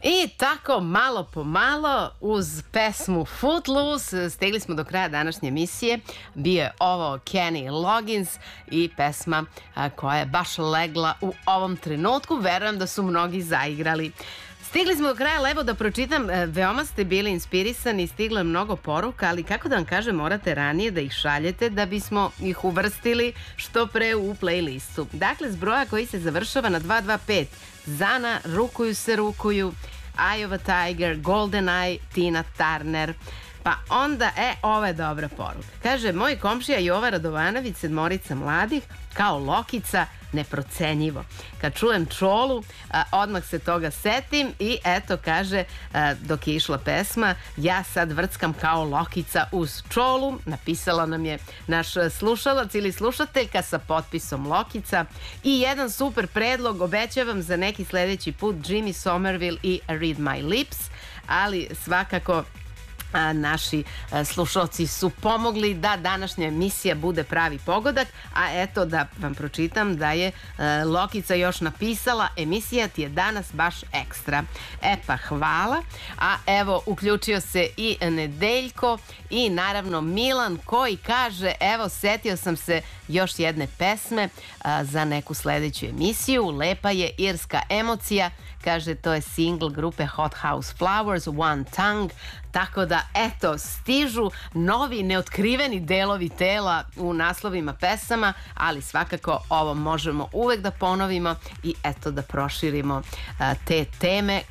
I tako malo po malo uz pesmu Footloose stigli smo do kraja današnje emisije. Bio je ovo Kenny Loggins i pesma koja je baš legla u ovom trenutku. Verujem da su mnogi zaigrali. Stigli smo do kraja, levo da pročitam, veoma ste bili inspirisani, stiglo je mnogo poruka, ali kako da vam kažem, morate ranije da ih šaljete da bismo ih uvrstili što pre u playlistu. Dakle, s broja koji se završava na 225, Zana, Rukuju se rukuju, Eye of a Tiger, Golden Eye, Tina Turner. Pa onda, ova je dobra poruka. Kaže, moj komšija Jova Radovanović, sedmorica mladih, kao Lokica, neprocenjivo. Kad čujem Čolu, odmah se toga setim i eto, kaže, dok je išla pesma, ja sad vrckam kao Lokica uz Čolu. Napisala nam je naš slušalac ili slušateljka sa potpisom Lokica. I jedan super predlog, obećavam za neki sledeći put, Jimmy Somerville i Read My Lips, ali svakako naši slušalci su pomogli da današnja emisija bude pravi pogodak, a eto da vam pročitam da je Lokica još napisala, emisija ti je danas baš ekstra. Pa hvala, a evo uključio se i Nedeljko i naravno Milan koji kaže, evo setio sam se još jedne pesme za neku sledeću emisiju, lepa je irska emocija, kaže to je single grupe Hot House Flowers, One Tongue, tako da eto stižu novi neotkriveni delovi tela u naslovima pesama, ali svakako ovo možemo uvek da ponovimo i eto da proširimo te teme